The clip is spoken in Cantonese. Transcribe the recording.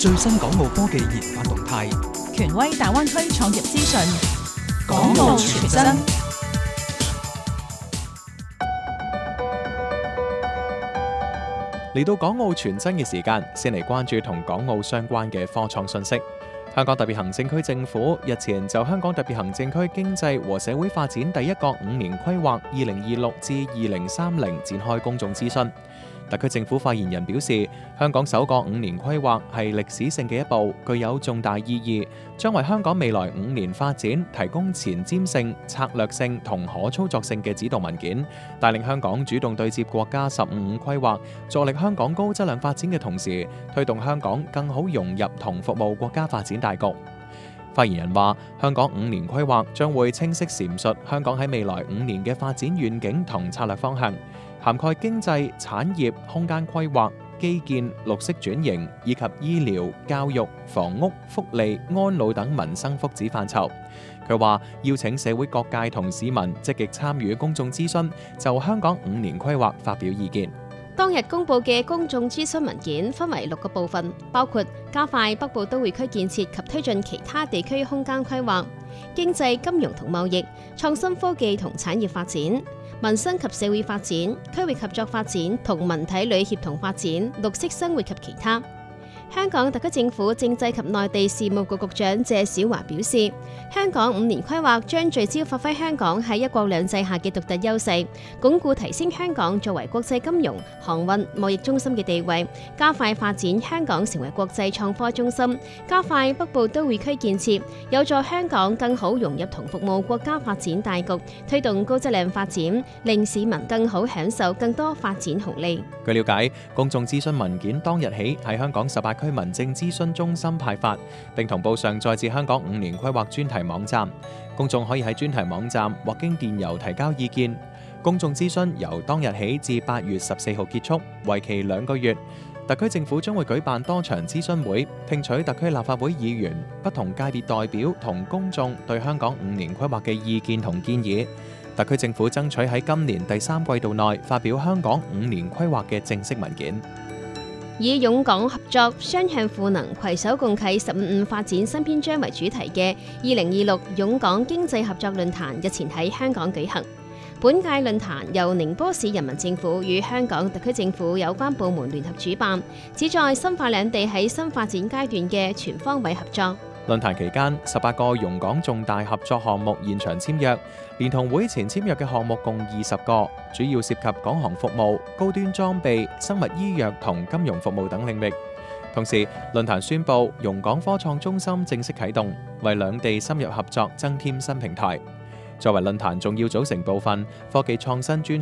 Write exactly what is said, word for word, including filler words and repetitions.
最新港澳科技研發動態， 權威大灣區創業資訊，港澳全真。 嚟到港澳全真嘅時間，先嚟關注同港澳相關嘅科創信息。香港特別行政區政府日前就香港特別行政區經濟和社會發展第一個五年規劃二零二六至二零三零展開公眾諮詢。特區政府發言人表示，香港首個五年規劃係歷史性嘅一步，具有重大意義，將為香港未來五年發展提供前瞻性、策略性同可操作性嘅指導文件，帶領香港主動對接國家十五五規劃，助力香港高質量發展嘅同時，推動香港更好融入同服務國家發展大局。發言人話，香港五年規劃將會清晰闡述香港喺未來五年嘅發展願景同策略方向，涵蓋經濟、產業、空間規劃、基建、綠色轉型以及醫療、教育、房屋、福利、安老等民生福祉範疇。佢話邀請社會各界同市民積極參與公眾諮詢，就香港五年規劃發表意見。 當日公佈嘅公眾諮詢文件分為六個部分，包括加快北部都會區建設及推進其他地區空間規劃、經濟、金融同貿易、創新科技同產業發展、民生及社會發展、區域合作發展同文體旅協同發展、綠色生活及其他。香港特區政府政制及內地事務局局長謝小華表示，香港五年規劃將聚焦發揮香港喺一國兩制下嘅獨特優勢，鞏固提升香港作為國際金融、航運、貿易中心嘅地位，加快發展香港成為國際創科中心，加快北部都會區建設，有助香港更好融入同服務國家發展大局，推動高質量發展，令市民更好享受更多發展紅利。 據了解，公眾諮詢文件當日起喺香港十八區民政諮詢中心派發，並同步上載至香港五年規劃專題網站。公眾可以喺專題網站或經電郵提交意見。公眾諮詢由當日起至八月十四號結束，為期兩個月。特區政府將會舉辦多場諮詢會，聽取特區立法會議員、不同界別代表同公眾對香港五年規劃嘅意見同建議。特區政府爭取喺今年第三季度內發表香港五年規劃嘅正式文件。 以勇港合作、雙向賦能、攜手共啟十五五發展新篇章為主題嘅二零二六勇港經濟合作論壇日前喺香港舉行。本屆論壇由寧波市人民政府與香港特區政府有關部門聯合主辦，旨在深化兩地喺新發展階段嘅全方位合作。 論壇期間，十八個蓉港重大合作項目現場簽約，連同會前簽約嘅項目共二十個，主要涉及港航服務、高端裝備、生物醫藥同金融服務等領域。同時，論壇宣布蓉港科創中心正式啟動，為兩地深入合作增添新平台。作為論壇重要組成部分，科技創新專